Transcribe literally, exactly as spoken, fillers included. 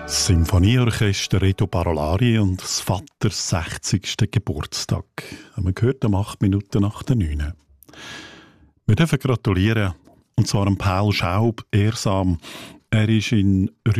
Sinfonieorchester Reto Parolari und das Vaters sechzigsten Geburtstag. Man gehört um acht Minuten nach der neun. Wir dürfen gratulieren, und zwar an Paul Schaub, ehrsam. Er ist in